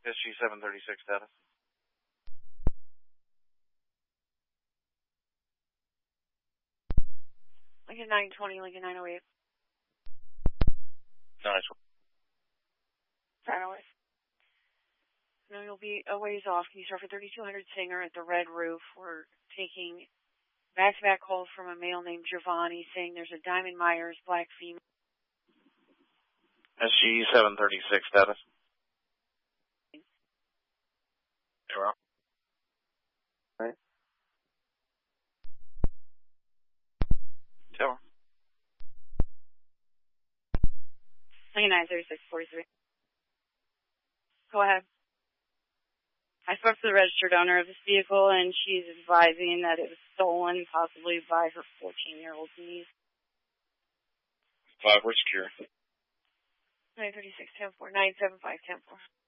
SG-736 status. Lincoln 920, Lincoln 908. Nice. Silent. No, you'll be a ways off. Can you start for 3200 Singer at the Red Roof? We're taking back-to-back calls from a male named Giovanni saying there's a Diamond Myers black female. SG-736 status. Zero. Right. Zero. Lincoln 93643. Go ahead. I spoke to the registered owner of this vehicle, and she's advising that it was stolen, possibly by her 14-year-old niece. 5, we're secure. 936-10-4, 975-10-4.